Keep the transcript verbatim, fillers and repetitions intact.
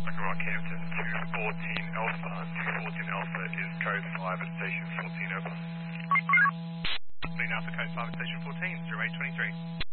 Rock Hampton, two fourteen Alpha. two fourteen Alpha is code five at station fourteen, over. Lean Alpha, code five at station fourteen, zero eight twenty-three.